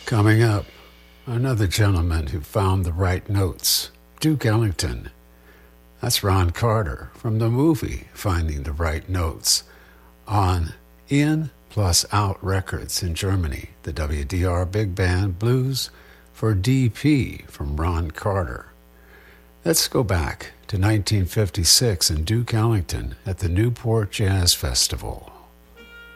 Coming up, another gentleman who found the right notes, Duke Ellington. That's Ron Carter from the movie Finding the Right Notes on In Plus Out Records in Germany, the WDR Big Band Blues for DP from Ron Carter. Let's go back to 1956 and Duke Ellington at the Newport Jazz Festival.